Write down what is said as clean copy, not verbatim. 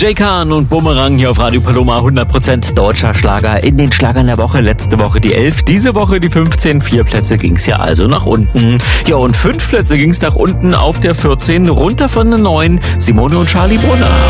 Jay Khan und Bumerang hier auf Radio Paloma, 100% deutscher Schlager in den Schlagern der Woche. Letzte Woche die 11, diese Woche die 15. 4 Plätze ging's ja also nach unten. Ja, und 5 Plätze ging's nach unten auf der 14, runter von der 9, Simone und Charlie Brunner.